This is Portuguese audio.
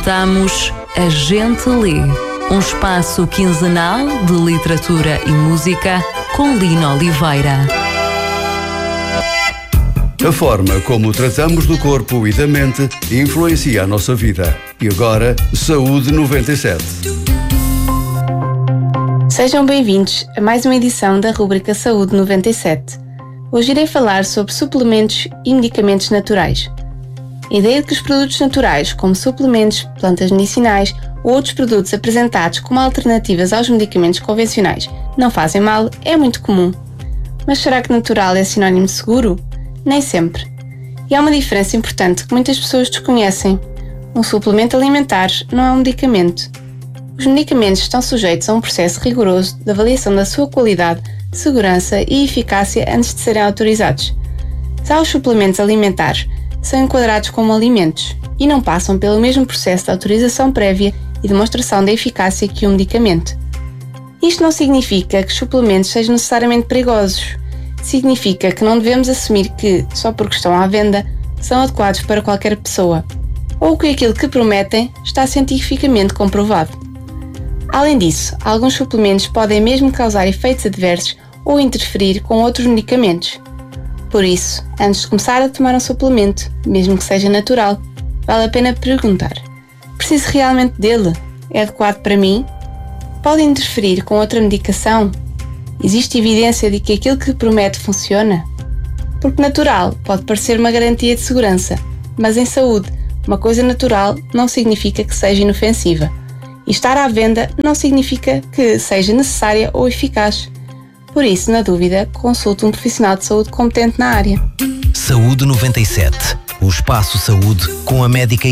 Estamos A Gente Lê, um espaço quinzenal de literatura e música com Lino Oliveira. A forma como tratamos do corpo e da mente influencia a nossa vida. E agora, Saúde 97. Sejam bem-vindos a mais uma edição da rubrica Saúde 97. Hoje irei falar sobre suplementos e medicamentos naturais. A ideia de que os produtos naturais, como suplementos, plantas medicinais ou outros produtos apresentados como alternativas aos medicamentos convencionais, não fazem mal, é muito comum. Mas será que natural é sinónimo de seguro? Nem sempre. E há uma diferença importante que muitas pessoas desconhecem. Um suplemento alimentar não é um medicamento. Os medicamentos estão sujeitos a um processo rigoroso de avaliação da sua qualidade, segurança e eficácia antes de serem autorizados. Já os suplementos alimentares são enquadrados como alimentos e não passam pelo mesmo processo de autorização prévia e demonstração da eficácia que um medicamento. Isto não significa que os suplementos sejam necessariamente perigosos. Significa que não devemos assumir que, só porque estão à venda, são adequados para qualquer pessoa, ou que aquilo que prometem está cientificamente comprovado. Além disso, alguns suplementos podem mesmo causar efeitos adversos ou interferir com outros medicamentos. Por isso, antes de começar a tomar um suplemento, mesmo que seja natural, vale a pena perguntar: preciso realmente dele? É adequado para mim? Pode interferir com outra medicação? Existe evidência de que aquilo que promete funciona? Porque natural pode parecer uma garantia de segurança, mas em saúde, uma coisa natural não significa que seja inofensiva. E estar à venda não significa que seja necessária ou eficaz. Por isso, na dúvida, consulte um profissional de saúde competente na área. Saúde 97, o espaço saúde com a médica